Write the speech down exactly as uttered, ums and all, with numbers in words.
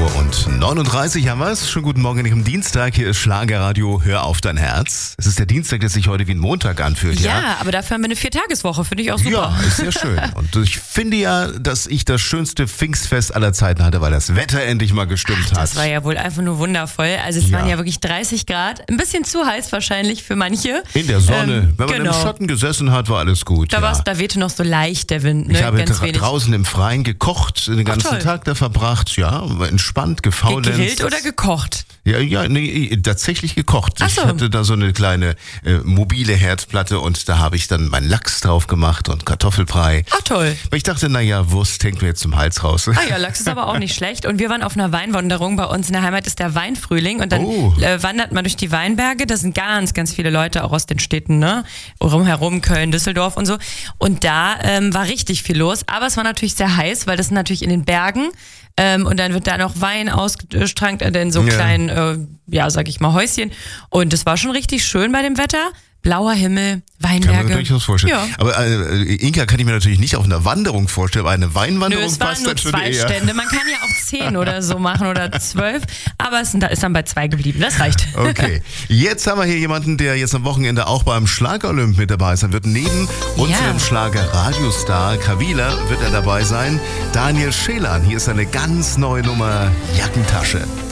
Uhr und neununddreißig haben wir es. Schönen guten Morgen am Dienstag. Hier ist Schlagerradio. Hör auf dein Herz. Es ist der Dienstag, der sich heute wie ein Montag anfühlt. Ja, ja? aber dafür haben wir eine Viertageswoche. Finde ich auch super. Ja, ist sehr schön. Und ich finde ja, dass ich das schönste Pfingstfest aller Zeiten hatte, weil das Wetter endlich mal gestimmt Ach, hat. das war ja wohl einfach nur wundervoll. Also es Ja. waren ja wirklich dreißig Grad. Ein bisschen zu heiß wahrscheinlich für manche. In der Sonne. Ähm, Wenn man genau. im Schatten gesessen hat, war alles gut. Da, ja. war's, da wehte noch so leicht der Wind. Ne? Ich habe Ganz dra- wenig. draußen im Freien gekocht, den ganzen toll. Tag da verbracht, ja, entspannt, gefaulenzt. Gegrillt oder gekocht? Ja, ja, nee, tatsächlich gekocht. Ach so. Ich hatte da so eine kleine äh, mobile Herdplatte und da habe ich dann meinen Lachs drauf gemacht und Kartoffelbrei. Ach toll. Aber ich dachte, naja, Wurst hängt mir jetzt zum Hals raus. Ah ja, Lachs ist aber auch nicht schlecht. Und wir waren auf einer Weinwanderung. Bei uns in der Heimat ist der Weinfrühling. Und dann Oh. äh, wandert man durch die Weinberge. Da sind ganz, ganz viele Leute auch aus den Städten, ne? Rumherum, Köln, Düsseldorf und so. Und da ähm, war richtig viel los. Aber es war natürlich sehr heiß, weil das ist natürlich in den Bergen. Ähm, und dann wird da noch Wein ausgestrankt in so Ja. kleinen, äh, ja, sag ich mal, Häuschen. Und es war schon richtig schön bei dem Wetter. Blauer Himmel, Kann Weinberge. man mir durchaus vorstellen. Ja. Aber äh, Inka kann ich mir natürlich nicht auf einer Wanderung vorstellen, aber eine Nö, Weinwanderung es waren passt nur dann schon zwei eher. Stände. Man kann ja auch zehn oder so machen oder zwölf. Aber es ist dann bei zwei geblieben. Das reicht. Okay, jetzt haben wir hier jemanden, der jetzt am Wochenende auch beim Schlager-Olymp mit dabei sein wird. Neben unserem Schlager-Radiostar Kavila wird er dabei sein. Daniel Schelan, hier ist eine ganz neue Nummer, Jackentasche.